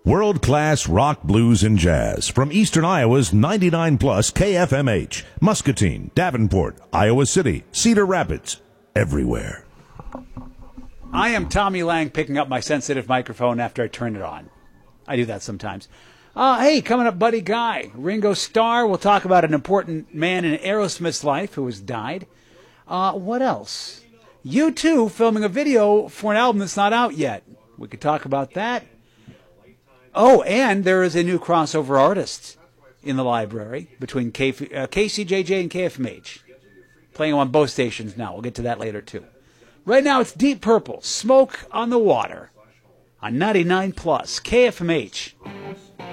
World-class rock, blues, and jazz from Eastern Iowa's 99 plus KFMH, Muscatine, Davenport, Iowa City, Cedar Rapids, everywhere. I am Tommy Lang picking up my sensitive microphone after I turn it on. I do that sometimes. Hey, coming up, Buddy Guy, Ringo Starr. We'll talk about an important man in Aerosmith's life who has died. What else? U2 filming a video for an album that's not out yet. We could talk about that. Oh, and there is a new crossover artist in the library between KCJJ and KFMH. Playing on both stations now. We'll get to that later, too. Right now, it's Deep Purple, Smoke on the Water, on 99 plus KFMH.